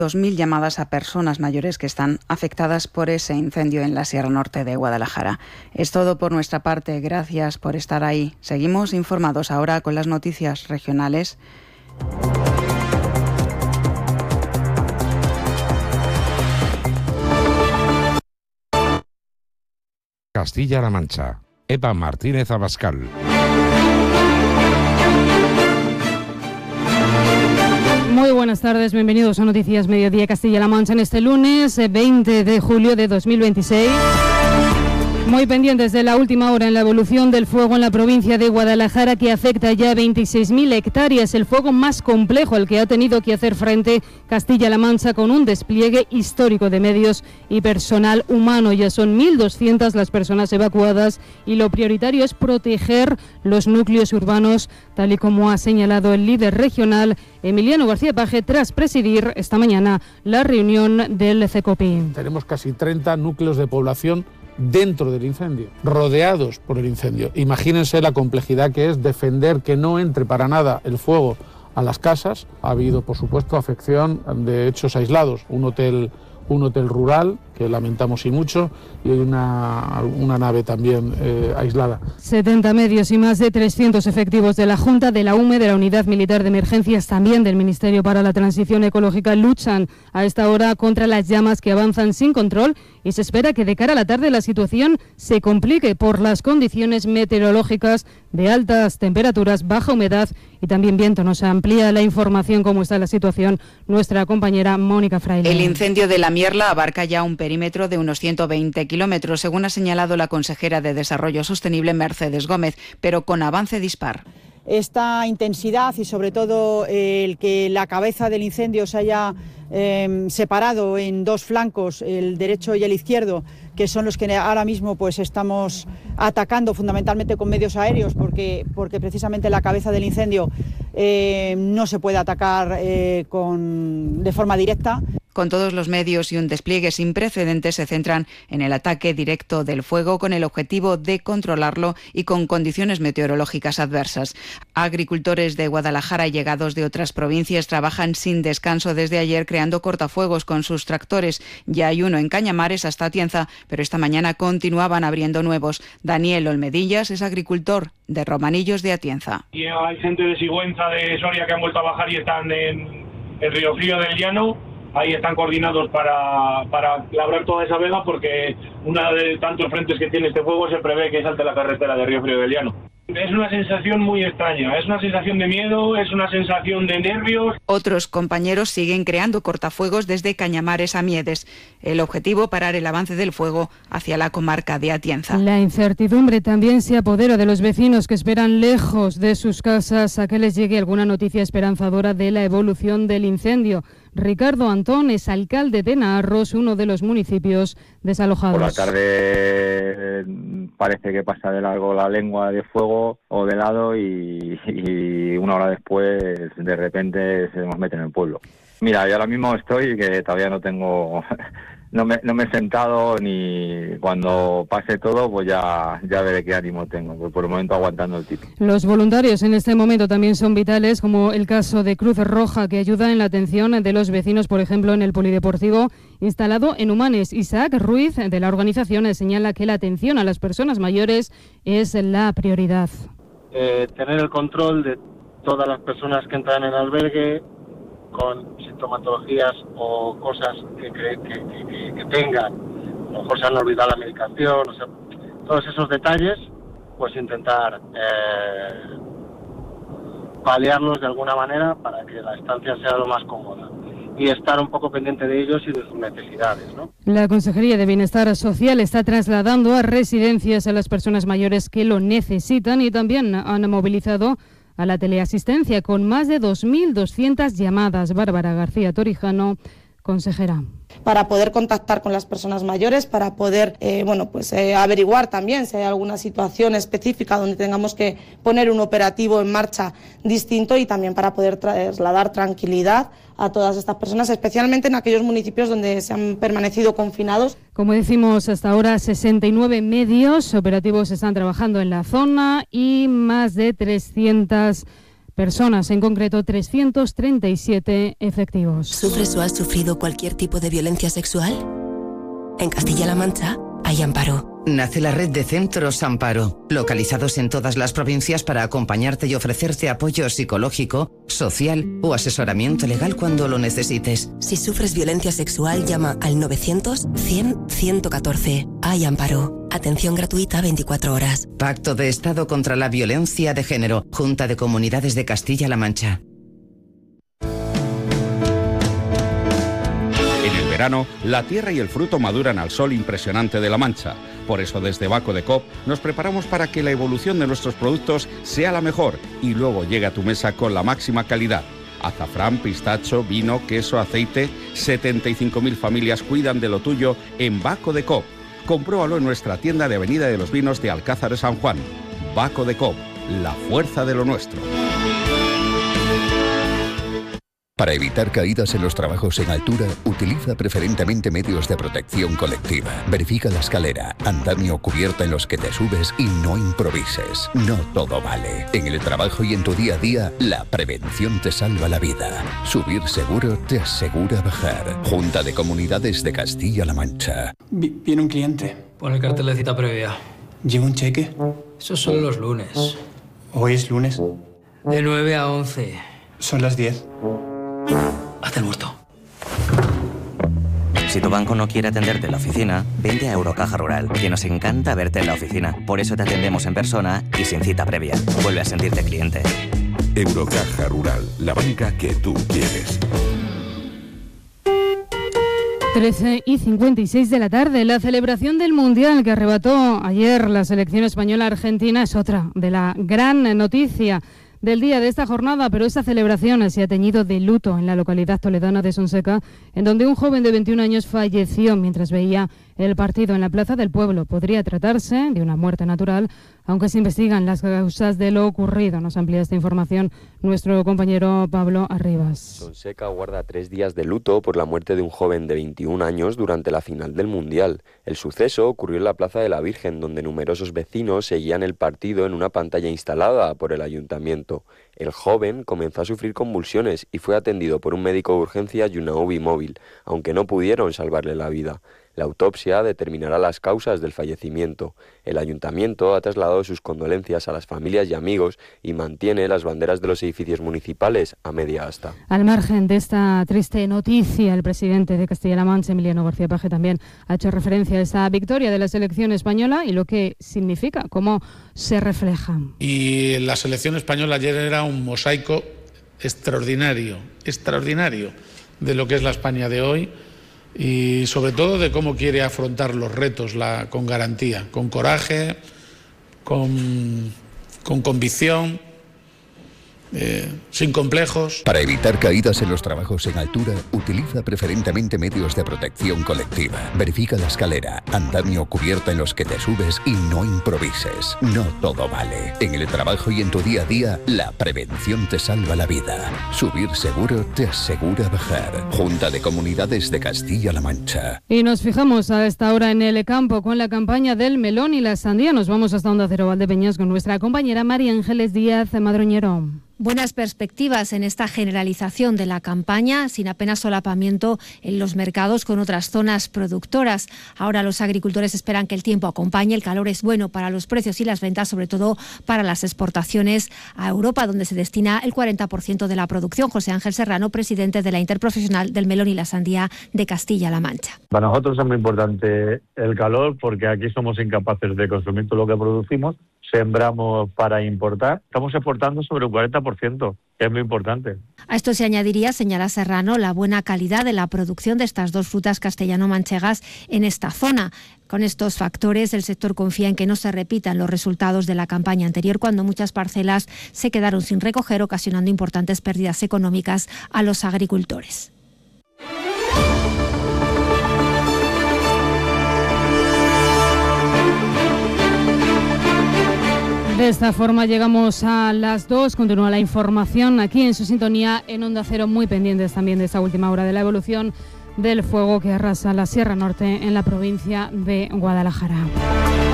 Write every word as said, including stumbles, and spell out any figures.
dos mil llamadas a personas mayores que están afectadas por ese incendio en la Sierra Norte de Guadalajara. Es todo por nuestra parte. Gracias por estar ahí. Seguimos informados ahora con las noticias regionales. Castilla-La Mancha. Eva Martínez Abascal. Muy buenas tardes, bienvenidos a Noticias Mediodía Castilla-La Mancha en este lunes veinte de julio de dos mil veintiséis. Muy pendientes de la última hora en la evolución del fuego en la provincia de Guadalajara, que afecta ya veintiséis mil hectáreas, el fuego más complejo al que ha tenido que hacer frente Castilla-La Mancha, con un despliegue histórico de medios y personal humano. Ya son mil doscientas las personas evacuadas y lo prioritario es proteger los núcleos urbanos, tal y como ha señalado el líder regional Emiliano García Paje tras presidir esta mañana la reunión del CECOPI. Tenemos casi treinta núcleos de población dentro del incendio, rodeados por el incendio. Imagínense la complejidad que es defender que no entre para nada el fuego a las casas. Ha habido, por supuesto, afección de hechos aislados. Un hotel, un hotel rural, que lamentamos y mucho, y hay una, una nave también eh, aislada. setenta medios y más de trescientos efectivos de la Junta, de la U M E, de la Unidad Militar de Emergencias, también del Ministerio para la Transición Ecológica, luchan a esta hora contra las llamas que avanzan sin control, y se espera que de cara a la tarde la situación se complique por las condiciones meteorológicas de altas temperaturas, baja humedad y también viento. Nos amplía la información cómo está la situación nuestra compañera Mónica Fraile. El incendio de La Mierla abarca ya un perímetro de unos ciento veinte kilómetros, según ha señalado la consejera de Desarrollo Sostenible, Mercedes Gómez, pero con avance dispar. Esta intensidad y sobre todo eh, el que la cabeza del incendio se haya eh, separado en dos flancos, el derecho y el izquierdo, que son los que ahora mismo pues estamos atacando fundamentalmente con medios aéreos, porque, porque precisamente la cabeza del incendio eh, no se puede atacar eh, con, de forma directa. Con todos los medios y un despliegue sin precedentes, se centran en el ataque directo del fuego con el objetivo de controlarlo y con condiciones meteorológicas adversas. Agricultores de Guadalajara y llegados de otras provincias trabajan sin descanso desde ayer creando cortafuegos con sus tractores. Ya hay uno en Cañamares hasta Atienza, pero esta mañana continuaban abriendo nuevos. Daniel Olmedillas es agricultor de Romanillos de Atienza. Y hay gente de Sigüenza, de Soria, que han vuelto a bajar y están en el Río Frío del Llano. Ahí están coordinados para, para labrar toda esa vega, porque una de tantos frentes que tiene este fuego se prevé que salte la carretera de Río Frío del Llano. Es una sensación muy extraña, es una sensación de miedo, es una sensación de nervios. Otros compañeros siguen creando cortafuegos desde Cañamares a Miedes. El objetivo, parar el avance del fuego hacia la comarca de Atienza. La incertidumbre también se apodera de los vecinos que esperan lejos de sus casas a que les llegue alguna noticia esperanzadora de la evolución del incendio. Ricardo Antón es alcalde de Naharros, uno de los municipios desalojados. Por la tarde parece que pasa de largo la lengua de fuego o de lado y, y una hora después de repente se nos mete en el pueblo. Mira, yo ahora mismo estoy que todavía no tengo... No me, no me he sentado, ni cuando pase todo pues ya, ya veré qué ánimo tengo, pues por el momento aguantando el tipo. Los voluntarios en este momento también son vitales, como el caso de Cruz Roja, que ayuda en la atención de los vecinos, por ejemplo en el polideportivo instalado en Humanes. Isaac Ruiz, de la organización, señala que la atención a las personas mayores es la prioridad. Eh, tener el control de todas las personas que entran en el albergue con sintomatologías o cosas que, que, que, que tengan, a lo mejor se han olvidado la medicación, o sea, todos esos detalles, pues intentar eh, paliarlos de alguna manera para que la estancia sea lo más cómoda y estar un poco pendiente de ellos y de sus necesidades, ¿no? La Consejería de Bienestar Social está trasladando a residencias a las personas mayores que lo necesitan y también han movilizado a la teleasistencia con más de dos mil doscientas llamadas. Bárbara García Torijano, consejera. Para poder contactar con las personas mayores, para poder eh, bueno, pues, eh, averiguar también si hay alguna situación específica donde tengamos que poner un operativo en marcha distinto y también para poder trasladar tranquilidad a todas estas personas, especialmente en aquellos municipios donde se han permanecido confinados. Como decimos, hasta ahora sesenta y nueve medios operativos están trabajando en la zona y más de trescientas personas, en concreto trescientos treinta y siete efectivos. ¿Sufres o has sufrido cualquier tipo de violencia sexual? En Castilla-La Mancha hay Amparo. Nace la red de centros Amparo, localizados en todas las provincias para acompañarte y ofrecerte apoyo psicológico, social o asesoramiento legal cuando lo necesites. Si sufres violencia sexual, llama al novecientos cien ciento catorce. Hay Amparo. Atención gratuita veinticuatro horas. Pacto de Estado contra la Violencia de Género. Junta de Comunidades de Castilla-La Mancha. En el verano, la tierra y el fruto maduran al sol impresionante de La Mancha. Por eso desde Baco de Coop nos preparamos para que la evolución de nuestros productos sea la mejor y luego llegue a tu mesa con la máxima calidad. Azafrán, pistacho, vino, queso, aceite. setenta y cinco mil familias cuidan de lo tuyo en Baco de Coop. Compruébalo en nuestra tienda de Avenida de los Vinos de Alcázar de San Juan. Baco de Coop, la fuerza de lo nuestro. Para evitar caídas en los trabajos en altura, utiliza preferentemente medios de protección colectiva. Verifica la escalera, andamio o cubierta en los que te subes y no improvises. No todo vale. En el trabajo y en tu día a día, la prevención te salva la vida. Subir seguro te asegura bajar. Junta de Comunidades de Castilla-La Mancha. Viene un cliente. Pon el cartel de cita previa. ¿Lleva un cheque? Esos son los lunes. ¿Hoy es lunes? De nueve a once. Son las diez. Haz el muerto. Si tu banco no quiere atenderte en la oficina, vente a Eurocaja Rural, que nos encanta verte en la oficina. Por eso te atendemos en persona y sin cita previa. Vuelve a sentirte cliente. Eurocaja Rural, la banca que tú quieres. trece y cincuenta y seis de la tarde. La celebración del Mundial que arrebató ayer la selección española argentina es otra de la gran noticia del día de esta jornada, pero esa celebración se ha teñido de luto en la localidad toledana de Sonseca, en donde un joven de veintiún años falleció mientras veía el partido en la Plaza del Pueblo. Podría tratarse de una muerte natural, aunque se investigan las causas de lo ocurrido. Nos amplía esta información nuestro compañero Pablo Arribas. Sonseca guarda tres días de luto por la muerte de un joven de veintiún años durante la final del Mundial. El suceso ocurrió en la Plaza de la Virgen, donde numerosos vecinos seguían el partido en una pantalla instalada por el ayuntamiento. El joven comenzó a sufrir convulsiones y fue atendido por un médico de urgencias y una U B I móvil, aunque no pudieron salvarle la vida. La autopsia determinará las causas del fallecimiento. El ayuntamiento ha trasladado sus condolencias a las familias y amigos y mantiene las banderas de los edificios municipales a media asta. Al margen de esta triste noticia, el presidente de Castilla-La Mancha, Emiliano García Paje, también ha hecho referencia a esta victoria de la selección española y lo que significa, cómo se refleja. Y la selección española ayer era un mosaico extraordinario, extraordinario de lo que es la España de hoy. Y sobre todo de cómo quiere afrontar los retos la, con garantía, con coraje, con, con convicción, eh, sin complejos. Para evitar caídas en los trabajos en altura, utiliza preferentemente medios de protección colectiva. Verifica la escalera, andamio o cubierta en los que te subes y no improvises. No todo vale. En el trabajo y en tu día a día, la prevención te salva la vida. Subir seguro te asegura bajar. Junta de Comunidades de Castilla-La Mancha. Y nos fijamos a esta hora en el campo con la campaña del melón y la sandía. Nos vamos hasta Onda Cero Valdepeñas con nuestra compañera María Ángeles Díaz Madroñero. Buenas perspectivas en esta generalización de la campaña, sin apenas solapamiento en los mercados con otras zonas productoras. Ahora los agricultores esperan que el tiempo acompañe, el calor es bueno para los precios y las ventas, sobre todo para las exportaciones a Europa, donde se destina el cuarenta por ciento de la producción. José Ángel Serrano, presidente de la Interprofesional del Melón y la Sandía de Castilla-La Mancha. Para nosotros es muy importante el calor porque aquí somos incapaces de consumir todo lo que producimos. Sembramos para importar. Estamos exportando sobre un cuarenta por ciento, que es muy importante. A esto se añadiría, señala Serrano, la buena calidad de la producción de estas dos frutas castellano-manchegas en esta zona. Con estos factores, el sector confía en que no se repitan los resultados de la campaña anterior, cuando muchas parcelas se quedaron sin recoger, ocasionando importantes pérdidas económicas a los agricultores. De esta forma llegamos a las dos. Continúa la información aquí en su sintonía en Onda Cero, muy pendientes también de esta última hora de la evolución del fuego que arrasa la Sierra Norte en la provincia de Guadalajara.